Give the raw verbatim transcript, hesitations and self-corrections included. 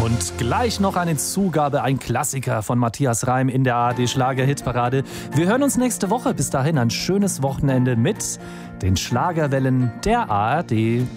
Und gleich noch eine Zugabe, ein Klassiker von Matthias Reim in der A R D-Schlager-Hitparade. Wir hören uns nächste Woche. Bis dahin ein schönes Wochenende mit den Schlagerwellen der A R D.